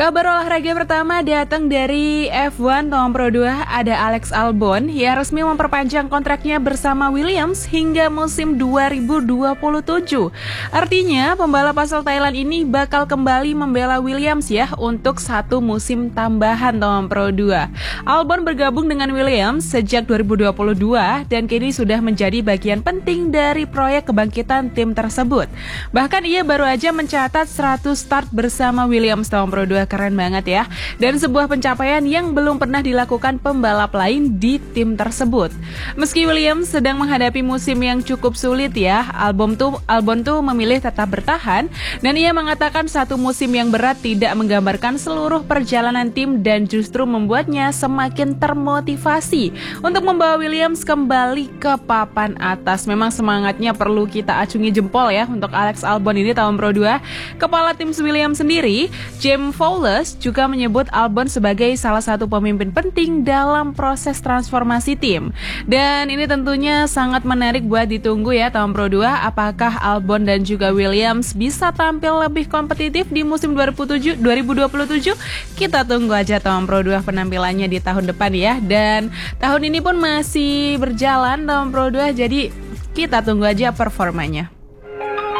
Kabar olahraga pertama datang dari F1 tahun Pro 2, ada Alex Albon yang resmi memperpanjang kontraknya bersama Williams hingga musim 2027. Artinya pembalap asal Thailand ini bakal kembali membela Williams ya untuk satu musim tambahan tahun Pro 2. Albon bergabung dengan Williams sejak 2022 dan kini sudah menjadi bagian penting dari proyek kebangkitan tim tersebut. Bahkan ia baru aja mencatat 100 start bersama Williams tahun Pro 2. Keren banget ya. Dan sebuah pencapaian yang belum pernah dilakukan pembalap lain di tim tersebut. Meski Williams sedang menghadapi musim yang cukup sulit ya, Albon tuh memilih tetap bertahan dan ia mengatakan satu musim yang berat tidak menggambarkan seluruh perjalanan tim dan justru membuatnya semakin termotivasi untuk membawa Williams kembali ke papan atas. Memang semangatnya perlu kita acungi jempol ya untuk Alex Albon ini tahun Pro 2. Kepala tim Williams sendiri, James Fowles, juga menyebut Albon sebagai salah satu pemimpin penting dalam proses transformasi tim. Dan ini tentunya sangat menarik buat ditunggu ya tahun Pro 2, apakah Albon dan juga Williams bisa tampil lebih kompetitif di musim 2027? Kita tunggu aja tahun Pro 2 penampilannya di tahun depan ya. Dan tahun ini pun masih berjalan tahun Pro 2, jadi kita tunggu aja performanya.